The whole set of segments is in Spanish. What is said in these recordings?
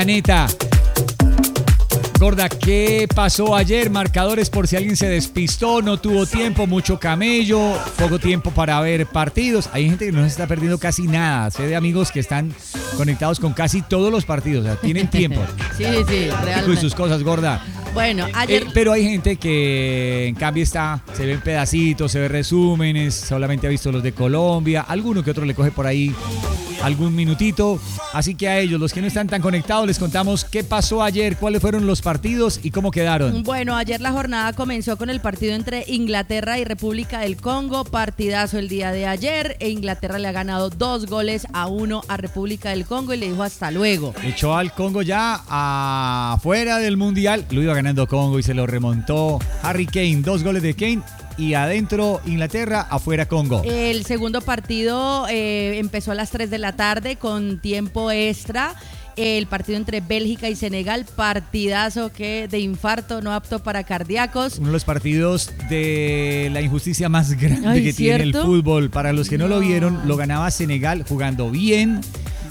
Anita. Gorda, ¿qué pasó ayer? Marcadores por si alguien se despistó, no tuvo tiempo, mucho camello, poco tiempo para ver partidos. Hay gente que no se está perdiendo casi nada. Sé de amigos que están conectados con casi todos los partidos, o sea, tienen tiempo. Sí, realmente. Y sus cosas, gorda. Bueno, ayer... pero hay gente que en cambio se ven pedacitos, se ve resúmenes, solamente ha visto los de Colombia, alguno que otro le coge por ahí algún minutito. Así que a ellos, los que no están tan conectados, les contamos qué pasó ayer, cuáles fueron los partidos y cómo quedaron. Bueno, ayer la jornada comenzó con el partido entre Inglaterra y República del Congo. Partidazo el día de ayer. Inglaterra le ha ganado 2-1 a República del Congo y le dijo hasta luego. Echó al Congo ya afuera del Mundial. Lo iba ganando Congo y se lo remontó Harry Kane. 2 goles de Kane. Y adentro Inglaterra, afuera Congo. El segundo partido empezó a las 3 de la tarde con tiempo extra. El partido entre Bélgica y Senegal, partidazo que de infarto, no apto para cardíacos. Uno de los partidos de la injusticia más grande que tiene el fútbol. Para los que no lo vieron, lo ganaba Senegal jugando bien.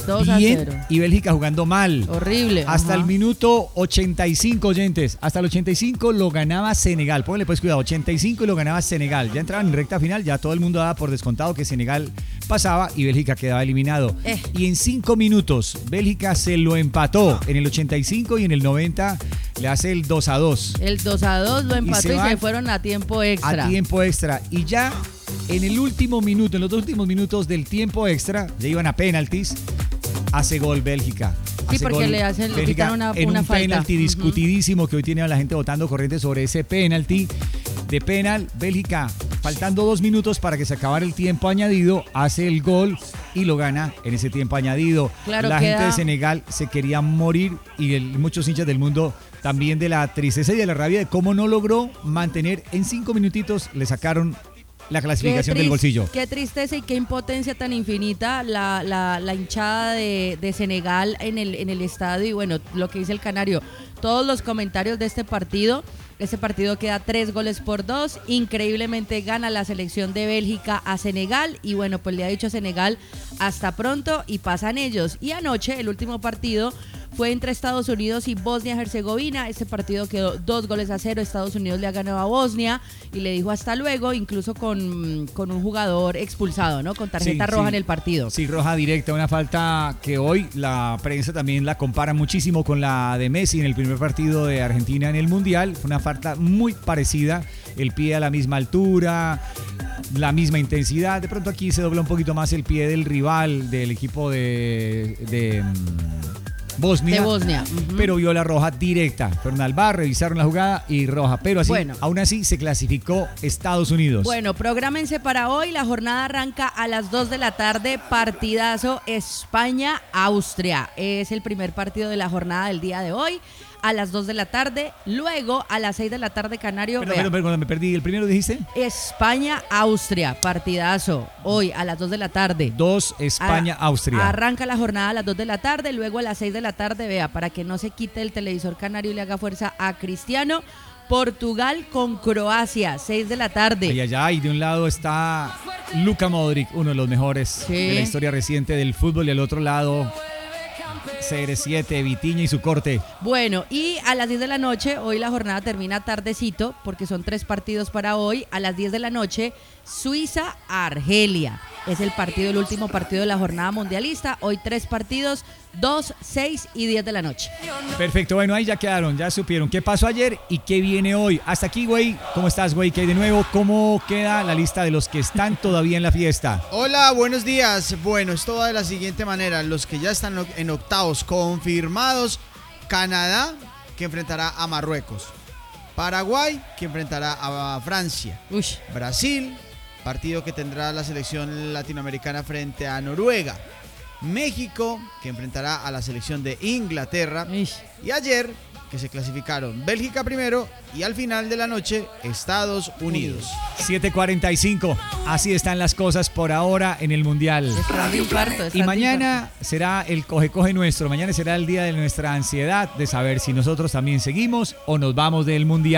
2-0. Y Bélgica jugando mal. Horrible. Hasta el minuto 85, oyentes. Hasta el 85 lo ganaba Senegal. Pónganle pues cuidado, 85 y lo ganaba Senegal. Ya entraban en recta final, ya todo el mundo daba por descontado que Senegal pasaba y Bélgica quedaba eliminado. Y en 5 minutos Bélgica se lo empató. En el 85 y en el 90 le hace el 2-2. El 2-2 lo empató y se fueron a tiempo extra. A tiempo extra. Y ya en el último minuto, en los 2 últimos minutos del tiempo extra, ya iban a penaltis. Hace gol Bélgica. Sí, porque le quitan una un falta. Penalti discutidísimo que hoy tiene a la gente votando corriente sobre ese penalti. De penal, Bélgica, faltando 2 minutos para que se acabara el tiempo añadido, hace el gol y lo gana en ese tiempo añadido. Claro, la gente de Senegal se quería morir y muchos hinchas del mundo también de la tristeza y de la rabia de cómo no logró mantener en 5 minutitos, le sacaron la clasificación del bolsillo. Qué tristeza y qué impotencia tan infinita la hinchada de Senegal en el estadio. Y bueno, lo que dice el Canario, todos los comentarios de este partido queda 3-2. Increíblemente gana la selección de Bélgica a Senegal. Y bueno, pues le ha dicho a Senegal hasta pronto y pasan ellos. Y anoche, el último partido fue entre Estados Unidos y Bosnia-Herzegovina. Este partido quedó 2-0. Estados Unidos le ha ganado a Bosnia y le dijo hasta luego, incluso con un jugador expulsado, ¿no? Con tarjeta roja en el partido. Sí, roja directa, una falta que hoy la prensa también la compara muchísimo con la de Messi en el primer partido de Argentina en el Mundial. Fue una falta muy parecida, el pie a la misma altura, la misma intensidad. De pronto aquí se dobla un poquito más el pie del rival del equipo de Bosnia, pero vio la roja directa. Fueron al bar, revisaron la jugada y roja. Pero así, aún así se clasificó Estados Unidos. Bueno, prográmense para hoy. La jornada arranca a las 2 de la tarde. Partidazo España-Austria. Es el primer partido de la jornada del día de hoy. A las 2 de la tarde, luego a las 6 de la tarde Canario. Pero me perdí, ¿el primero dijiste? España-Austria, partidazo, hoy a las 2 de la tarde. 2 España-Austria. Arranca la jornada a las 2 de la tarde, luego a las 6 de la tarde, vea, para que no se quite el televisor Canario y le haga fuerza a Cristiano. Portugal con Croacia, 6 de la tarde. Y de un lado está Luka Modric, uno de los mejores de la historia reciente del fútbol, y al otro lado CR7, Vitinha y su corte. Bueno, y a las 10 de la noche, hoy la jornada termina tardecito, porque son 3 partidos para hoy. A las 10 de la noche, Suiza-Argelia. Es el último partido de la jornada mundialista. Hoy 3 partidos, 2, 6 y 10 de la noche. Perfecto, bueno, ahí ya quedaron, ya supieron qué pasó ayer y qué viene hoy. Hasta aquí, güey. ¿Cómo estás, güey? ¿Qué hay de nuevo? ¿Cómo queda la lista de los que están todavía en la fiesta? Hola, buenos días. Bueno, esto va de la siguiente manera. Los que ya están en octavos confirmados: Canadá, que enfrentará a Marruecos; Paraguay, que enfrentará a Francia; Brasil, partido que tendrá la selección latinoamericana frente a Noruega; México, que enfrentará a la selección de Inglaterra; y ayer, que se clasificaron Bélgica primero y al final de la noche Estados Unidos. 7:45, así están las cosas por ahora en el Mundial. Y mañana será el coge nuestro, mañana será el día de nuestra ansiedad de saber si nosotros también seguimos o nos vamos del Mundial.